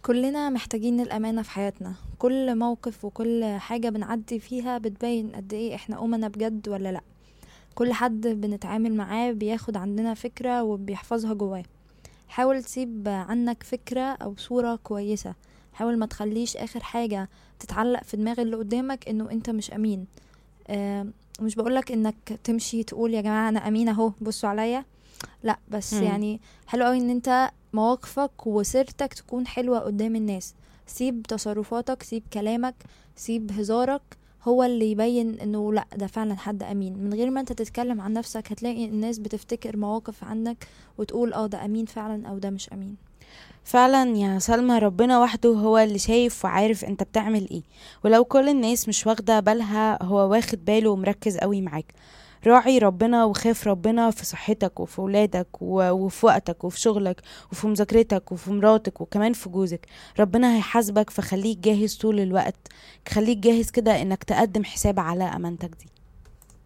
كلنا محتاجين الأمانة في حياتنا. كل موقف وكل حاجة بنعدي فيها بتبين قد ايه احنا أمنا بجد ولا لأ. كل حد بنتعامل معاه بياخد عندنا فكرة وبيحفظها جواه. حاول تسيب عنك فكرة أو صورة كويسة. حاول ما تخليش آخر حاجة تتعلق في دماغ اللي قدامك انه انت مش أمين. آه مش بقولك انك تمشي تقول يا جماعة انا أمين اهو بصوا عليا، لا، بس مم. يعني حلو قوي ان انت مواقفك وسيرتك تكون حلوة قدام الناس. سيب تصرفاتك، سيب كلامك، سيب هزارك، هو اللي يبين انه لا ده فعلا حد امين. من غير ما انت تتكلم عن نفسك هتلاقي الناس بتفتكر مواقف عنك وتقول اه ده امين فعلا او ده مش امين. فعلا يا سلمى، ربنا وحده هو اللي شايف وعارف انت بتعمل ايه، ولو كل الناس مش واخدة بالها هو واخد باله ومركز قوي معاك. راعي ربنا وخاف ربنا في صحتك وفي ولادك وفي وقتك وفي شغلك وفي مذاكرتك وفي مراتك وكمان في جوزك. ربنا هيحاسبك، فخليك جاهز طول الوقت. خليك جاهز كده انك تقدم حساب على امانتك دي.